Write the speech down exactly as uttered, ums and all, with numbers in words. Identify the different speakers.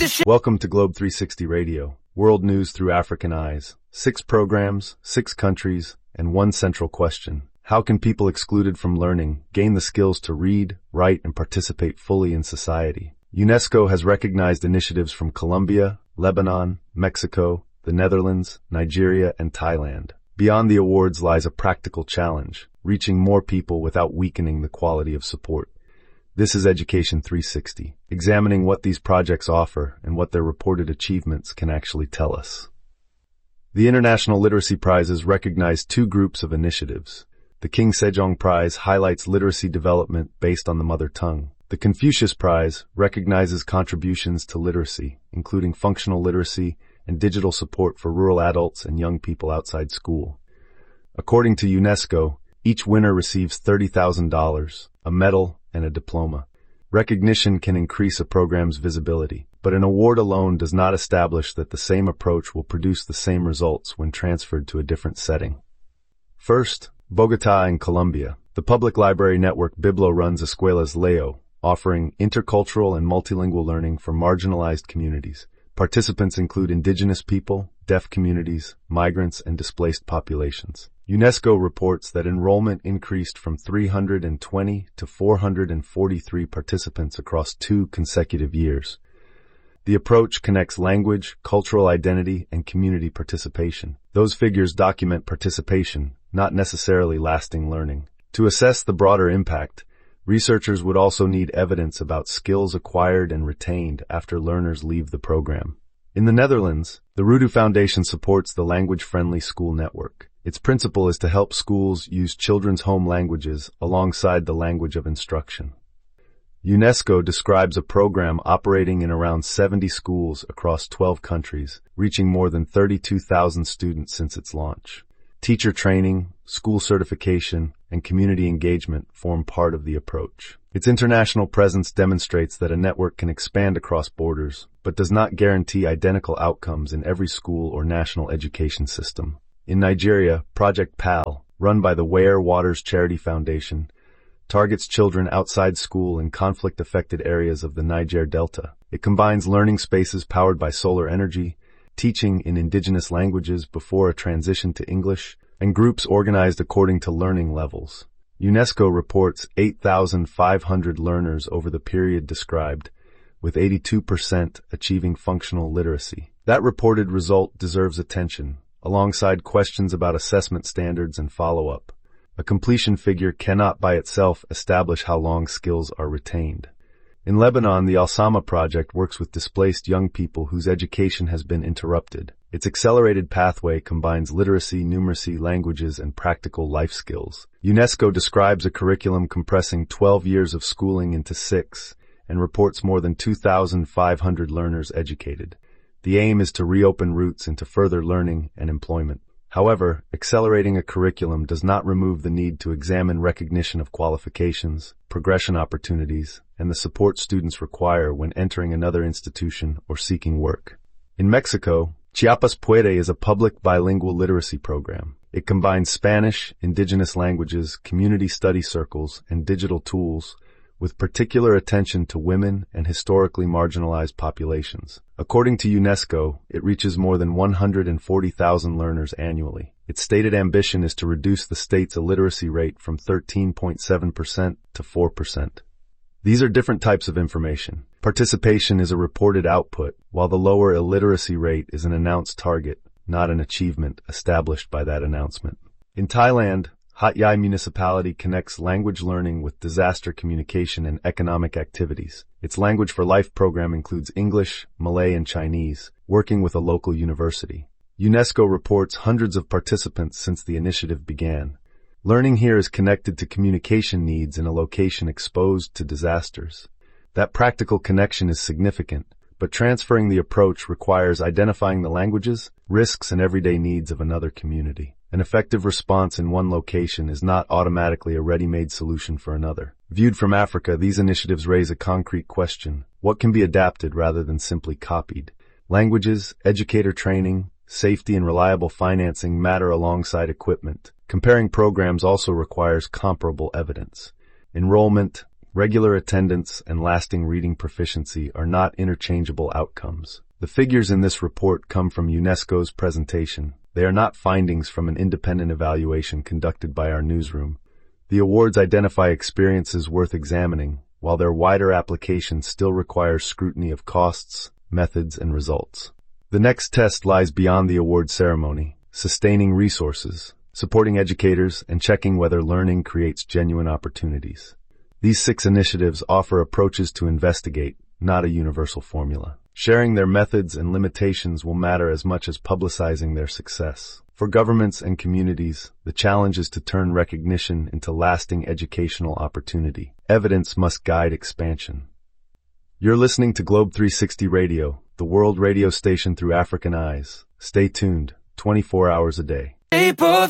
Speaker 1: the shit.
Speaker 2: Welcome to Globe three sixty Radio, world news through African eyes. Six programs, six countries, and one central question. How can people excluded from learning gain the skills to read, write, and participate fully in society? UNESCO has recognized initiatives from Colombia, Lebanon, Mexico, the Netherlands, Nigeria, and Thailand. Beyond the awards lies a practical challenge, reaching more people without weakening the quality of support. This is Education three sixty, examining what these projects offer and what their reported achievements can actually tell us. The International Literacy Prizes recognize two groups of initiatives. The King Sejong Prize highlights literacy development based on the mother tongue. The Confucius Prize recognizes contributions to literacy, including functional literacy and digital support for rural adults and young people outside school. According to UNESCO, each winner receives thirty thousand dollars, a medal, and a diploma. Recognition can increase a program's visibility, but an award alone does not establish that the same approach will produce the same results when transferred to a different setting. First, Bogotá in Colombia. The public library network Biblo runs Escuelas Leo, offering intercultural and multilingual learning for marginalized communities. Participants include indigenous people, deaf communities, migrants, and displaced populations. UNESCO reports that enrollment increased from three hundred twenty to four hundred forty-three participants across two consecutive years. The approach connects language, cultural identity, and community participation. Those figures document participation, not necessarily lasting learning. To assess the broader impact, researchers would also need evidence about skills acquired and retained after learners leave the program. In the Netherlands, the Rudu Foundation supports the language-friendly school network. Its principle is to help schools use children's home languages alongside the language of instruction. UNESCO describes a program operating in around seventy schools across twelve countries, reaching more than thirty-two thousand students since its launch. Teacher training, school certification, and community engagement form part of the approach. Its international presence demonstrates that a network can expand across borders, but does not guarantee identical outcomes in every school or national education system. In Nigeria, Project PAL, run by the Ware Waters Charity Foundation, targets children outside school in conflict-affected areas of the Niger Delta. It combines learning spaces powered by solar energy, teaching in indigenous languages before a transition to English, and groups organized according to learning levels. UNESCO reports eight thousand five hundred learners over the period described, with eighty-two percent achieving functional literacy. That reported result deserves attention, alongside questions about assessment standards and follow-up. A completion figure cannot by itself establish how long skills are retained. In Lebanon, the Al-Sama project works with displaced young people whose education has been interrupted. Its accelerated pathway combines literacy, numeracy, languages, and practical life skills. UNESCO describes a curriculum compressing twelve years of schooling into six and reports more than two thousand five hundred learners educated. The aim is to reopen routes into further learning and employment. However, accelerating a curriculum does not remove the need to examine recognition of qualifications, progression opportunities, and the support students require when entering another institution or seeking work. In Mexico, Chiapas Puede is a public bilingual literacy program. It combines Spanish, indigenous languages, community study circles, and digital tools, with particular attention to women and historically marginalized populations. According to UNESCO, it reaches more than one hundred forty thousand learners annually. Its stated ambition is to reduce the state's illiteracy rate from thirteen point seven percent to four percent. These are different types of information. Participation is a reported output, while the lower illiteracy rate is an announced target, not an achievement established by that announcement. In Thailand, Hat Yai municipality connects language learning with disaster communication and economic activities. Its Language for Life program includes English, Malay, and Chinese, working with a local university. UNESCO reports hundreds of participants since the initiative began. Learning here is connected to communication needs in a location exposed to disasters. That practical connection is significant, but transferring the approach requires identifying the languages, risks, and everyday needs of another community. An effective response in one location is not automatically a ready-made solution for another. Viewed from Africa, these initiatives raise a concrete question. What can be adapted rather than simply copied? Languages, educator training, safety, and reliable financing matter alongside equipment. Comparing programs also requires comparable evidence. Enrollment, Regular attendance and lasting reading proficiency are not interchangeable outcomes. The figures in this report come from UNESCO's presentation. They are not findings from an independent evaluation conducted by our newsroom. The awards identify experiences worth examining, while their wider application still requires scrutiny of costs, methods, and results. The next test lies beyond the award ceremony, sustaining resources, supporting educators, and checking whether learning creates genuine opportunities. These six initiatives offer approaches to investigate, not a universal formula. Sharing their methods and limitations will matter as much as publicizing their success. For governments and communities, the challenge is to turn recognition into lasting educational opportunity. Evidence must guide expansion. You're listening to Globe three sixty Radio, the world radio station through African eyes. Stay tuned, twenty-four hours a day.
Speaker 1: April